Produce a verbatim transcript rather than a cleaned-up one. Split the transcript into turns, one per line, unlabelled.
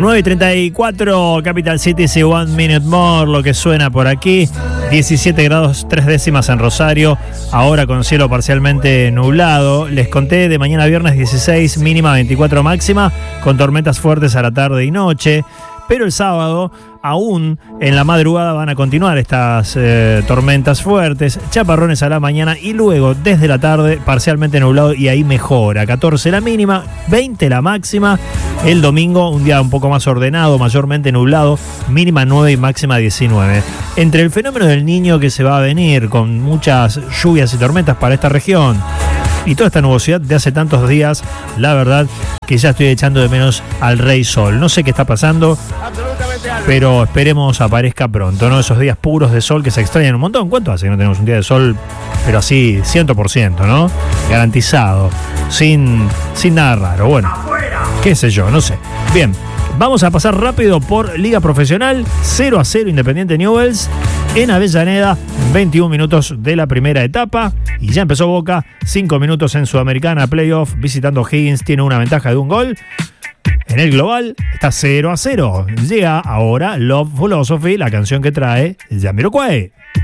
nueve y treinta y cuatro, Capital City, si One Minute More, lo que suena por aquí. diecisiete grados tres décimas en Rosario, ahora con cielo parcialmente nublado. Les conté de mañana viernes dieciséis, mínima veinticuatro máxima, con tormentas fuertes a la tarde y noche. Pero el sábado, aún en la madrugada, van a continuar estas eh, tormentas fuertes, chaparrones a la mañana y luego desde la tarde parcialmente nublado y ahí mejora. catorce la mínima, veinte la máxima. El domingo un día un poco más ordenado, mayormente nublado, mínima nueve y máxima diecinueve. Entre el fenómeno del Niño que se va a venir con muchas lluvias y tormentas para esta región y toda esta nubosidad de hace tantos días, la verdad que ya estoy echando de menos al Rey Sol. No sé qué está pasando, pero esperemos aparezca pronto, ¿no? Esos días puros de sol que se extrañan un montón. ¿Cuánto hace que no tenemos un día de sol, pero así, cien por ciento, ¿no? Garantizado, sin, sin nada raro. Bueno, qué sé yo, no sé. Bien, vamos a pasar rápido por Liga Profesional. cero a cero Independiente Newell's en Avellaneda, veintiún minutos de la primera etapa. Y ya empezó Boca, cinco minutos en Sudamericana Playoff, visitando Higgins, tiene una ventaja de un gol. En el global está cero a cero. Llega ahora Love Philosophy, la canción que trae Jamiroquai.